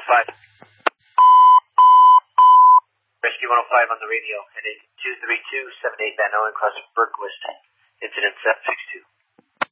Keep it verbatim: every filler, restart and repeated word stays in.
oh five. Rescue one oh five on the radio, heading two three two seven eight Van Owen, crossing Berquist. Incident seven six two.